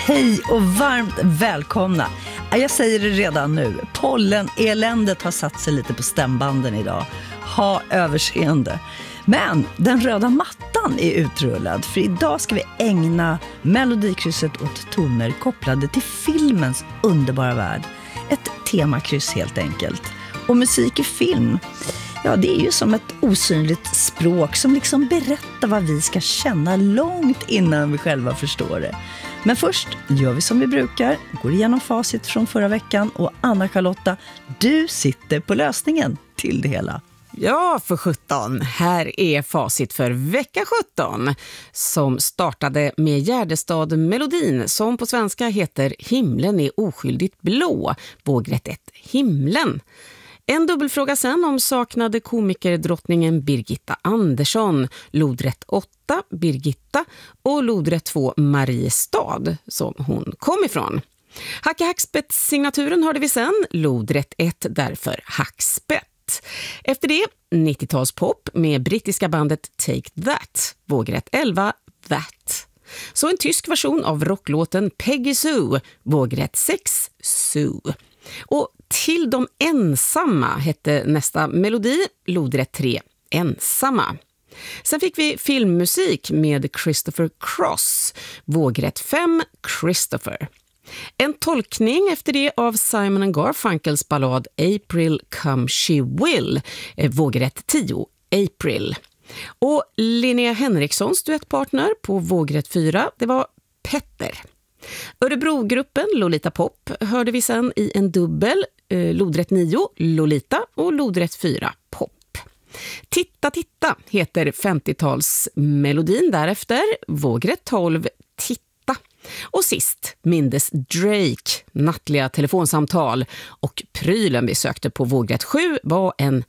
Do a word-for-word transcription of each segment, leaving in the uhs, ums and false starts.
Hej och varmt välkomna. Jag säger det redan nu. Polleneländet har satt sig lite på stämbanden idag. Ha överseende. Men den röda mattan är utrullad, för idag ska vi ägna Melodikrysset åt toner kopplade till filmens underbara värld. Ett temakryss helt enkelt. Och musik i film, ja, det är ju som ett osynligt språk som liksom berättar vad vi ska känna långt innan vi själva förstår det. Men först gör vi som vi brukar, går igenom facit från förra veckan, och Anna-Charlotta, du sitter på lösningen till det hela. Ja, för sjutton. Här är facit för vecka sjutton som startade med Gärdestad-melodin som på svenska heter Himlen är oskyldigt blå, vågrätt ett, Himlen. En dubbelfråga sen om saknade komikerdrottningen Birgitta Andersson, lodrätt åtta, Birgitta, och lodrätt två, Mariestad, som hon kom ifrån. Hacke Hackspett-signaturen hörde vi sen, lodrätt ett, därför Hackspett. Efter det, nittiotalspop med brittiska bandet Take That, vågrätt elva, That. Så en tysk version av rocklåten Peggy Sue, vågrätt sex, Sue. Och Till de ensamma hette nästa melodi, lodrätt tre, Ensamma. Sen fick vi filmmusik med Christopher Cross, vågrätt fem, Christopher. En tolkning efter det av Simon and Garfunkels ballad April Come She Will, vågrätt tio, April. Och Linnea Henrikssons duettpartner på vågrätt fyra, det var Petter. Örebrogruppen Lolita Pop hörde vi sen i en dubbel, eh, lodrätt nio, Lolita, och lodrätt fyra, Pop. Titta, titta heter femtiotalsmelodin därefter, vågrätt tolv, Titta. Och sist mindes Drake, nattliga telefonsamtal, och prylen vi sökte på vågrätt sju var en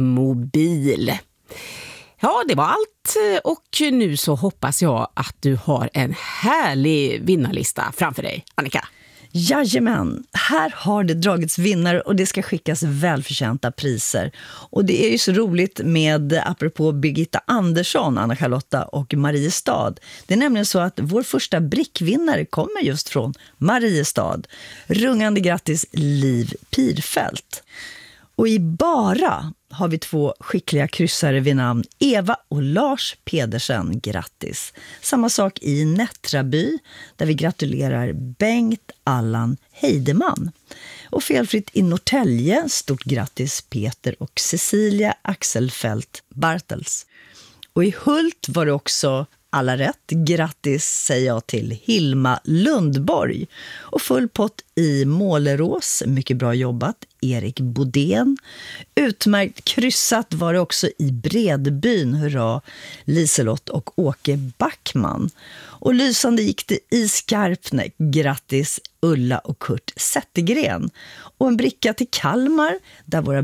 mobil. Ja, det var allt, och nu så hoppas jag att du har en härlig vinnarlista framför dig, Annika. Jajamän, här har det dragits vinnare och det ska skickas välförtjänta priser. Och det är ju så roligt med, apropå Birgitta Andersson, Anna-Charlotta och Mariestad. Det är nämligen så att vår första brickvinnare kommer just från Mariestad. Rungande grattis, Liv Pirfält. Och i Bara har vi två skickliga kryssare vid namn Eva och Lars Pedersen. Grattis. Samma sak i Nättraby, där vi gratulerar Bengt Allan Heideman. Och felfritt i Norrtälje, stort grattis Peter och Cecilia Axelfelt Bartels. Och i Hult var det också alla rätt. Grattis säger jag till Hilma Lundborg. Och full pott i Målerås. Mycket bra jobbat. Erik Bodén. Utmärkt kryssat var det också i Bredbyn. Hurra, Liselott och Åke Backman. Och lysande gick det i Skarpnäck. Grattis Ulla och Kurt Zettergren. Och en bricka till Kalmar, där våra